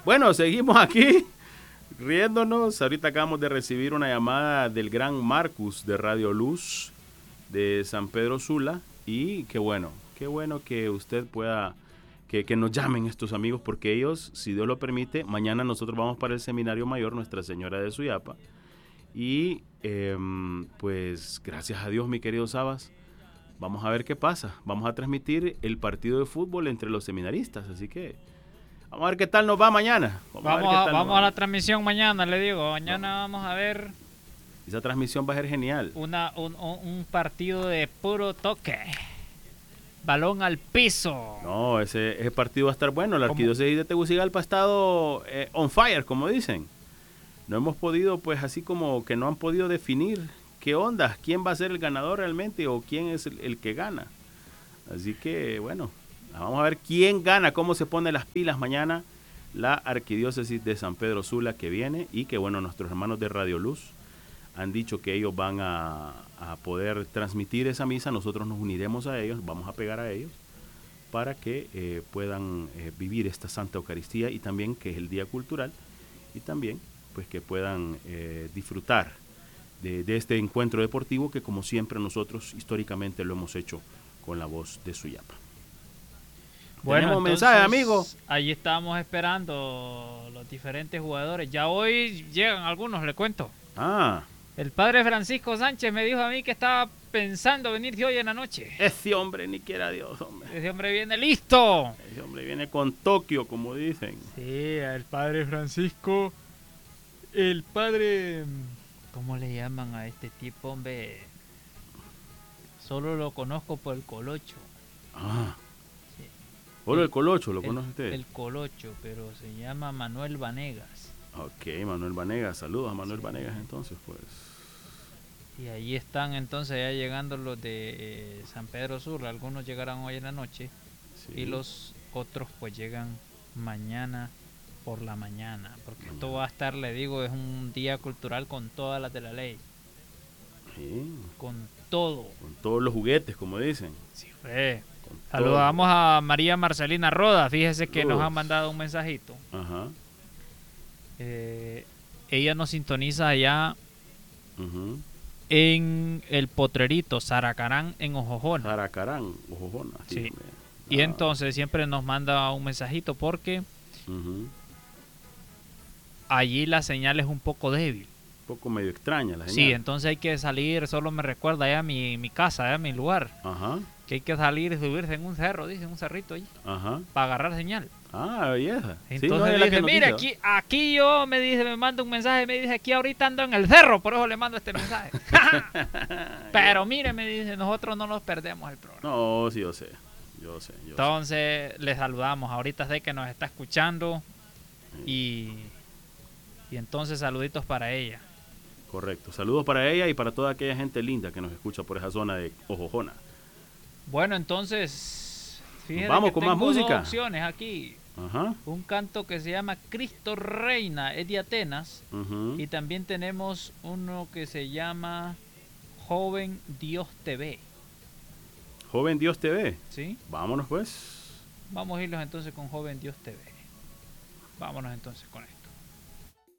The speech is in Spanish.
Bueno, seguimos aquí riéndonos. Ahorita acabamos de recibir una llamada del gran Marcus de Radio Luz de San Pedro Sula. Y qué bueno que usted pueda, que nos llamen estos amigos, porque ellos, si Dios lo permite, mañana nosotros vamos para el Seminario Mayor Nuestra Señora de Suyapa. Y pues gracias a Dios, mi querido Sabas, vamos a ver qué pasa. Vamos a transmitir el partido de fútbol entre los seminaristas, así que vamos a ver qué tal nos va mañana. Vamos a la transmisión mañana, le digo. Mañana vamos a ver. Esa transmisión va a ser genial. Un partido de puro toque. Balón al piso. No, ese partido va a estar bueno. La arquidiócesis de Tegucigalpa ha estado on fire, como dicen. No hemos podido, pues así como que no han podido definir qué onda, quién va a ser el ganador realmente o quién es el que gana. Así que, bueno, vamos a ver quién gana, cómo se pone las pilas mañana la arquidiócesis de San Pedro Sula que viene, y que, bueno, nuestros hermanos de Radio Luz han dicho que ellos van a poder transmitir esa misa. Nosotros nos uniremos a ellos, vamos a pegar a ellos para que puedan vivir esta Santa Eucaristía, y también que es el día cultural, y también pues que puedan disfrutar de este encuentro deportivo que, como siempre, nosotros históricamente lo hemos hecho con la voz de Suyapa. Bueno, tenemos mensaje, amigo. Ahí estamos esperando los diferentes jugadores. Ya hoy llegan algunos, le cuento. El padre Francisco Sánchez me dijo a mí que estaba pensando venir de hoy en la noche. Ese hombre, ni quiera Dios, hombre. Ese hombre viene listo. Ese hombre viene con Tokio, como dicen. Sí, el padre Francisco. El padre... ¿Cómo le llaman a este tipo, hombre? Solo lo conozco por el Colocho. Sí. ¿Solo el Colocho lo conoce usted? El Colocho, pero se llama Manuel Vanegas. Ok, Manuel Vanegas. Saludos a Manuel Vanegas, entonces, pues. Y ahí están entonces ya llegando los de San Pedro Sur. Algunos llegarán hoy en la noche. Sí. Y los otros pues llegan mañana por la mañana, porque esto va a estar, le digo, es un día cultural con todas las de la ley. Sí. Con todo. Con todos los juguetes, como dicen. Sí, fue. Saludamos a María Marcelina Roda, fíjese que nos ha mandado un mensajito. Ajá. Ella nos sintoniza allá en el Potrerito, Zaracarán, en Ojojona. Zaracarán, Ojojona. Sí. Y entonces siempre nos manda un mensajito porque allí la señal es un poco débil. Un poco medio extraña la señal. Sí, entonces hay que salir, solo me recuerda ya mi casa, ya mi lugar. Ajá. Que hay que salir y subirse en un cerro, dice, un cerrito allí. Ajá. Para agarrar señal. Belleza. Entonces sí, no dice, mire, aquí yo, me manda un mensaje, me dice, aquí ahorita ando en el cerro, por eso le mando este mensaje. Pero mire, me dice, nosotros no nos perdemos el programa. No, sí, yo sé. Entonces le saludamos, ahorita sé que nos está escuchando y entonces saluditos para ella. Correcto, saludos para ella y para toda aquella gente linda que nos escucha por esa zona de Ojojona. Bueno, entonces fíjate, vamos que con tengo más música. dos opciones aquí. Ajá. Un canto que se llama Cristo Reina, es de Atenas. Y también tenemos uno que se llama Joven Dios te ve. Joven Dios te ve. Sí. Vámonos pues. Vamos a irnos entonces con Joven Dios te ve. Vámonos entonces con él.